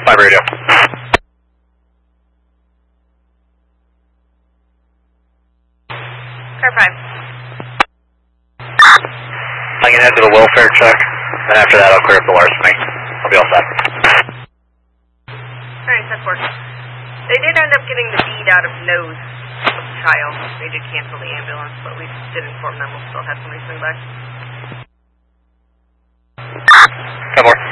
5 radio. Car 5. I can head to the welfare check, and after that I'll clear up the larceny. I'll be all set. Alright, that works. They did end up getting the bead out of nose of the child. They did cancel the ambulance, but we did inform them we'll still have somebody swing by. 10 more.